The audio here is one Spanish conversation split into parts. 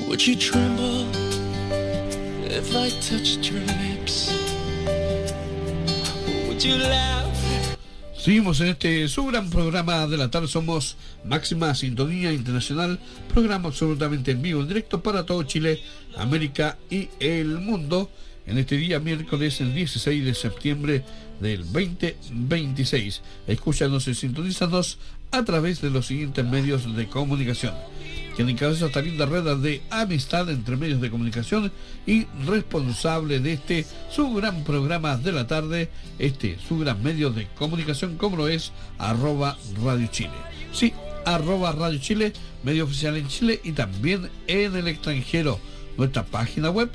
Would you tremble if I touched your lips? Would you laugh? Seguimos en este su gran programa de la tarde. Somos Máxima Sintonía Internacional, programa absolutamente en vivo, en directo para todo Chile, América y el mundo. En este día miércoles, el 16 de septiembre del 2026. Escúchanos y sintonízanos a través de los siguientes medios de comunicación, que encabeza esta linda red de amistad entre medios de comunicación, y responsable de este su gran programa de la tarde, su gran medio de comunicación, como lo es @Radio Chile. Sí, @Radio Chile, medio oficial en Chile y también en el extranjero. Nuestra página web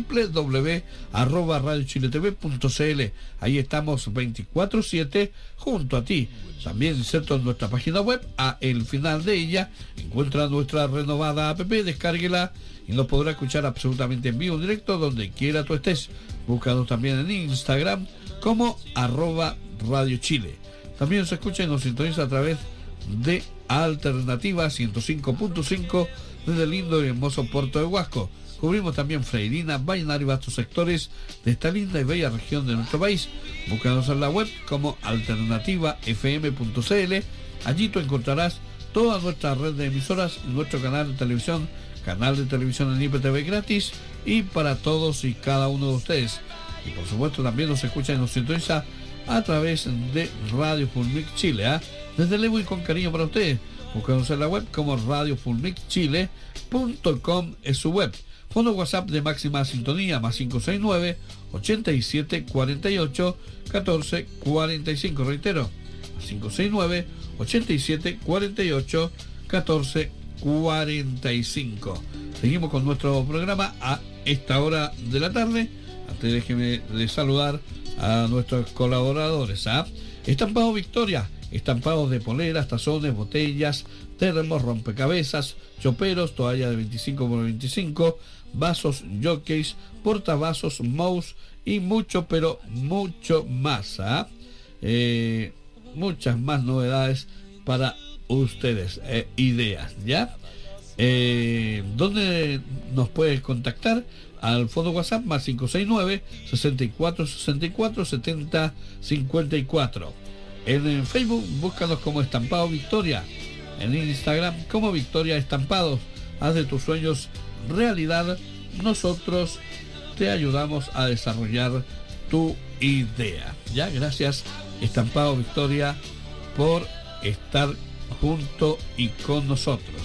www.radiochiletv.cl. Ahí estamos 24/7 junto a ti. También inserto en nuestra página web, a el final de ella encuentra nuestra renovada app, descárguela y nos podrá escuchar absolutamente en vivo, en directo, donde quiera tú estés. Búscanos también en Instagram como @Radio Chile. También se escucha y nos sintoniza a través de Alternativa 105.5 desde el lindo y hermoso puerto de Huasco. Cubrimos también Freirina, Vallenar y vastos sectores de esta linda y bella región de nuestro país. Búscanos en la web como alternativafm.cl. Allí tú encontrarás toda nuestra red de emisoras, nuestro canal de televisión en IPTV gratis y para todos y cada uno de ustedes. Y por supuesto también nos escucha y nos sintoniza a través de Radio Fulmic Chile, desde luego y con cariño para ustedes. Búscanos en la web como radiofulmicchile.com es su web. Fondo WhatsApp de Máxima Sintonía, más 569 87 48 14 45. Reitero, más 569 87 48 14 45. Seguimos con nuestro programa a esta hora de la tarde. Antes déjeme de saludar a nuestros colaboradores. Estampado Victoria, estampados de poleras, tazones, botellas, termos, rompecabezas, choperos, toalla de 25 por 25, vasos, jockeys, portavasos, mouse y mucho, pero mucho más. Muchas más novedades para ustedes, ideas, ¿ya? ¿Dónde nos puedes contactar? Al fondo WhatsApp más 569 64 64 70 54. En Facebook búscanos como Estampado Victoria. En Instagram como Victoria Estampados. Haz de tus sueños realidad. Nosotros te ayudamos a desarrollar tu idea. Ya, gracias Estampado Victoria por estar junto y con nosotros.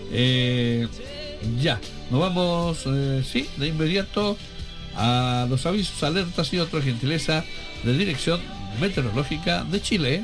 Ya, nos vamos de inmediato a los avisos, alertas y otra gentileza de Dirección Meteorológica de Chile.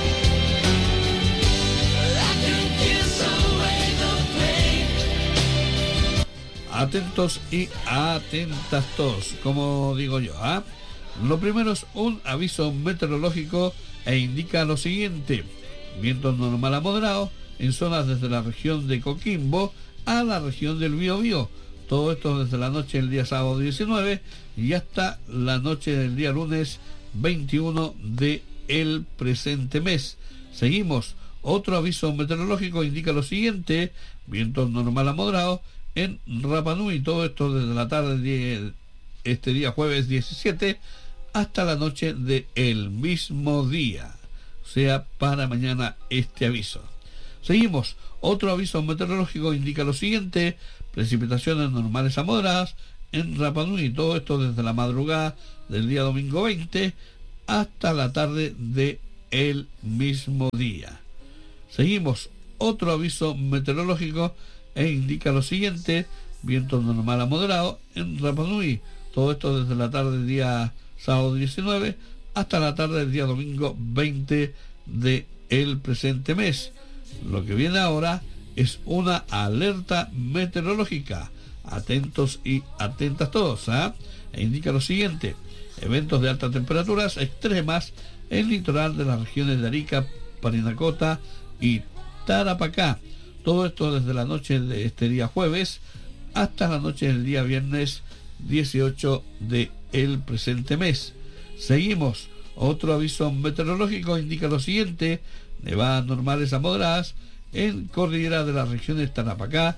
Atentos y atentas todos, como digo yo. Lo primero es un aviso meteorológico e indica lo siguiente: viento normal a moderado en zonas desde la región de Coquimbo a la región del Biobío. Todo esto desde la noche del día sábado 19 y hasta la noche del día lunes 21 de el presente mes. Seguimos. Otro aviso meteorológico indica lo siguiente: viento normal a moderado en Rapa Nui. Todo esto desde la tarde de este día jueves 17 hasta la noche del mismo día, o sea, para mañana este aviso. Seguimos. Otro aviso meteorológico indica lo siguiente: precipitaciones normales a moderadas en Rapa Nui. Todo esto desde la madrugada del día domingo 20 hasta la tarde del mismo día. Seguimos. Otro aviso meteorológico indica lo siguiente: viento normal a moderado en Rapa Nui. Todo esto desde la tarde del día sábado 19 hasta la tarde del día domingo 20 del presente mes. Lo que viene ahora es una alerta meteorológica. Atentos y atentas todos. Indica lo siguiente: eventos de altas temperaturas extremas en el litoral de las regiones de Arica, Parinacota y Tarapacá. Todo esto desde la noche de este día jueves hasta la noche del día viernes 18 del presente mes. Seguimos. Otro aviso meteorológico indica lo siguiente: nevadas normales a moderadas en cordillera de las regiones Tarapacá,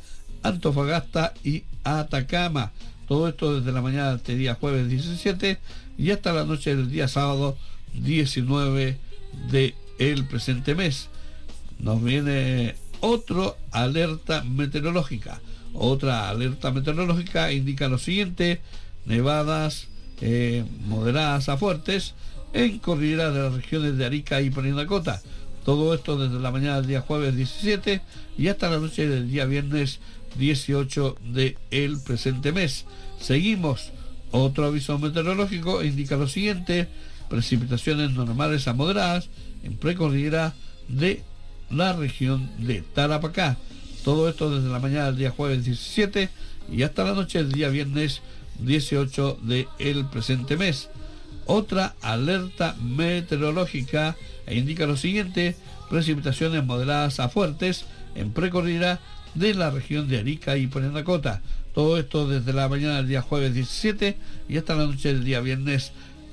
Antofagasta y Atacama. Todo esto desde la mañana de este día jueves 17 y hasta la noche del día sábado 19 de el presente mes. Nos viene otra alerta meteorológica. Otra alerta meteorológica indica lo siguiente: nevadas moderadas a fuertes en cordillera de las regiones de Arica y Parinacota. Todo esto desde la mañana del día jueves 17 y hasta la noche del día viernes 18 de el presente mes. Seguimos. Otro aviso meteorológico indica lo siguiente: precipitaciones normales a moderadas en precordillera de la región de Tarapacá. Todo esto desde la mañana del día jueves 17 y hasta la noche del día viernes 18 de el presente mes. Otra alerta meteorológica indica lo siguiente: precipitaciones moderadas a fuertes en precordillera de la región de Arica y Parinacota. Todo esto desde la mañana del día jueves 17 y hasta la noche del día viernes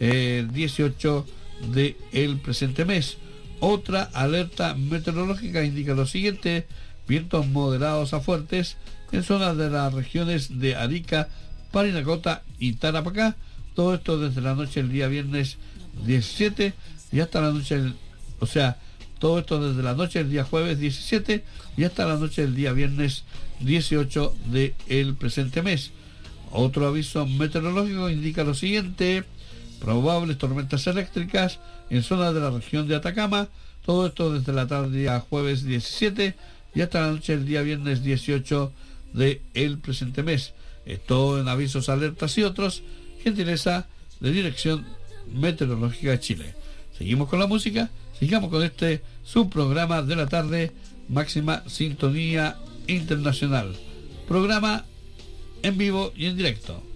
18 de el presente mes. Otra alerta meteorológica indica lo siguiente: vientos moderados a fuertes en zonas de las regiones de Arica, Parinacota y Tarapacá. Todo esto desde la noche del día viernes 17 y hasta la noche todo esto desde la noche del día jueves 17 y hasta la noche del día viernes 18 de el presente mes. Otro aviso meteorológico indica lo siguiente: probables tormentas eléctricas en zonas de la región de Atacama. Todo esto desde la tarde del día jueves 17 y hasta la noche del día viernes 18 de el presente mes. Esto en avisos, alertas y otros, gentileza de Dirección Meteorológica de Chile. Seguimos con la música, sigamos con este subprograma de la tarde, Máxima Sintonía Internacional. Programa en vivo y en directo.